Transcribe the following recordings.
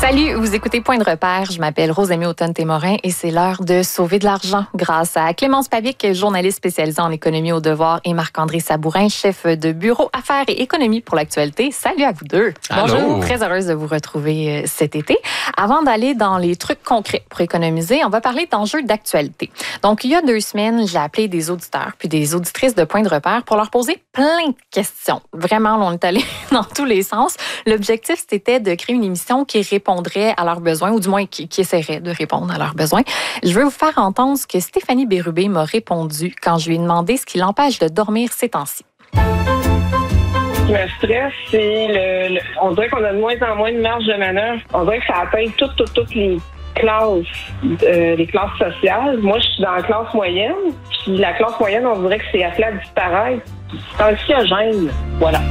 Salut, vous écoutez Point de repère. Je m'appelle Rosemée Automne-Témorin et c'est l'heure de sauver de l'argent grâce à Clémence Pabic, journaliste spécialisée en économie au devoir, et Marc-André Sabourin, chef de bureau Affaires et économie pour l'actualité. Salut à vous deux. Allô. Bonjour, très heureuse de vous retrouver cet été. Avant d'aller dans les trucs concrets pour économiser, on va parler d'enjeux d'actualité. Donc, il y a 2 semaines, j'ai appelé des auditeurs puis des auditrices de Point de repère pour leur poser plein de questions. Vraiment, on est allé dans tous les sens. L'objectif, c'était de créer une émission qui répondrait à leurs besoins, ou du moins qui essaierait de répondre à leurs besoins. Je veux vous faire entendre ce que Stéphanie Bérubé m'a répondu quand je lui ai demandé ce qui l'empêche de dormir ces temps-ci. Ce qui me stresse, c'est on dirait qu'on a de moins en moins de marge de manœuvre. On dirait que ça atteint toutes les classes sociales. Moi, je suis dans la classe moyenne. Puis la classe moyenne, on dirait que c'est appelé à disparaître. C'est anxiogène. Voilà.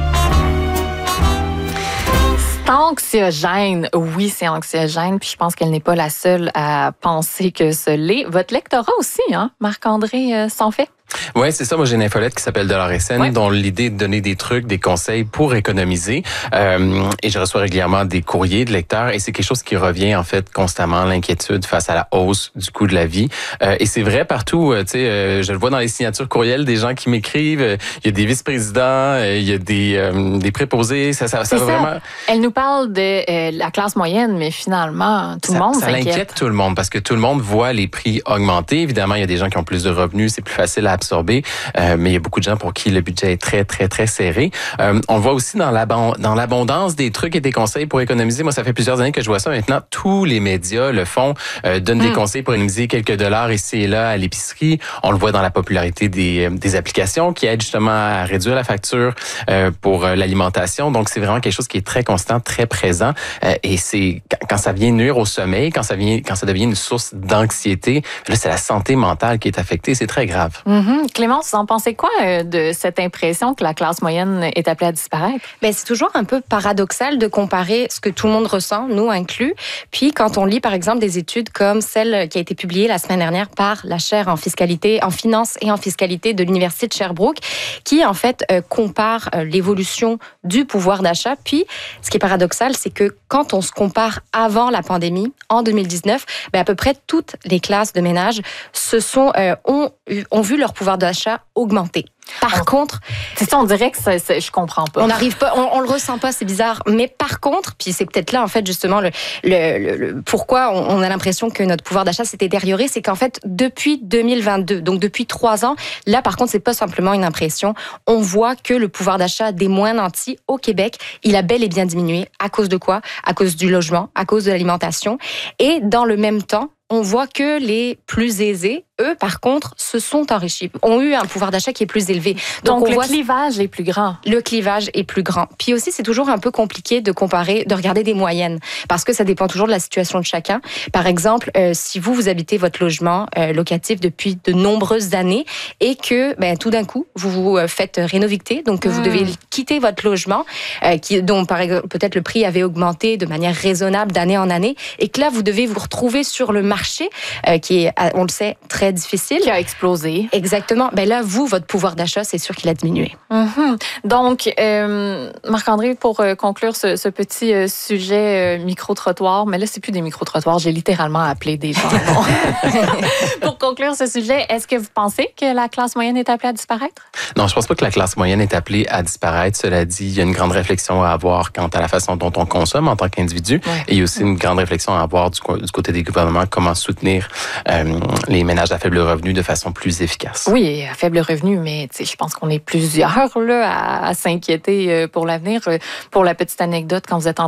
Anxiogène, oui, c'est anxiogène, puis je pense qu'elle n'est pas la seule à penser que ce l'est. Votre lectorat aussi, hein, Marc-André, s'en fait? Oui, c'est ça. Moi, j'ai une infolette qui s'appelle Dollar SN, dont l'idée est de donner des trucs, des conseils pour économiser. Et je reçois régulièrement des courriers de lecteurs et c'est quelque chose qui revient, en fait, constamment, l'inquiétude face à la hausse du coût de la vie. Et c'est vrai partout, tu sais, je le vois dans les signatures courriels des gens qui m'écrivent. Il y a des vice-présidents, il y a des préposés. Ça va vraiment... Elle nous parle de la classe moyenne, mais finalement, tout le monde s'inquiète. Ça l'inquiète tout le monde parce que tout le monde voit les prix augmenter. Évidemment, il y a des gens qui ont plus de revenus, c'est plus facile à absorber, mais il y a beaucoup de gens pour qui le budget est très, très, très serré. On le voit aussi dans l'abondance des trucs et des conseils pour économiser. Moi, ça fait plusieurs années que je vois ça. Maintenant, tous les médias le font, donnent des conseils pour économiser quelques dollars ici et là à l'épicerie. On le voit dans la popularité des applications qui aident justement à réduire la facture pour l'alimentation. Donc, c'est vraiment quelque chose qui est très constant, très présent. Et c'est quand ça vient nuire au sommeil, quand ça devient une source d'anxiété, là, c'est la santé mentale qui est affectée. C'est très grave. Clémence, vous en pensez quoi de cette impression que la classe moyenne est appelée à disparaître? Ben, c'est toujours un peu paradoxal de comparer ce que tout le monde ressent, nous inclus. Puis quand on lit, par exemple, des études comme celle qui a été publiée la semaine dernière par la chaire en fiscalité, en finance et en fiscalité de l'Université de Sherbrooke, qui, en fait, compare l'évolution du pouvoir d'achat. Puis, ce qui est paradoxal, c'est que quand on se compare avant la pandémie, en 2019, ben, à peu près toutes les classes de ménages ont vu leur pouvoir d'achat augmenter. Par contre, c'est ça, on dirait que je comprends pas. On n'arrive pas, on le ressent pas, c'est bizarre. Mais par contre, puis c'est peut-être là en fait justement pourquoi on a l'impression que notre pouvoir d'achat s'est détérioré, c'est qu'en fait depuis 2022, donc depuis 3 ans, là par contre c'est pas simplement une impression. On voit que le pouvoir d'achat des moins nantis au Québec, il a bel et bien diminué. À cause de quoi? À cause du logement, à cause de l'alimentation. Et dans le même temps, on voit que les plus aisés, eux, par contre, se sont enrichis, ont eu un pouvoir d'achat qui est plus élevé. Donc le clivage est plus grand. Le clivage est plus grand. Puis aussi, c'est toujours un peu compliqué de comparer, de regarder des moyennes, parce que ça dépend toujours de la situation de chacun. Par exemple, si vous habitez votre logement locatif depuis de nombreuses années et que tout d'un coup, vous vous faites rénovicter, donc que vous devez quitter votre logement, dont par exemple, peut-être le prix avait augmenté de manière raisonnable d'année en année, et que là, vous devez vous retrouver sur le marché, qui est, on le sait, très difficile. Qui a explosé. Exactement. Ben là, votre pouvoir d'achat, c'est sûr qu'il a diminué. Donc, Marc-André, pour conclure ce petit sujet micro-trottoir, mais là, c'est plus des micro-trottoirs, j'ai littéralement appelé des gens. Pour conclure ce sujet, est-ce que vous pensez que la classe moyenne est appelée à disparaître? Non, je pense pas que la classe moyenne est appelée à disparaître. Cela dit, il y a une grande réflexion à avoir quant à la façon dont on consomme en tant qu'individu. Et il y a aussi une grande réflexion à avoir du côté des gouvernements, comment soutenir les ménages à faible revenu de façon plus efficace. Oui, à faible revenu, mais je pense qu'on est plusieurs là, à s'inquiéter pour l'avenir. Pour la petite anecdote, quand vous êtes en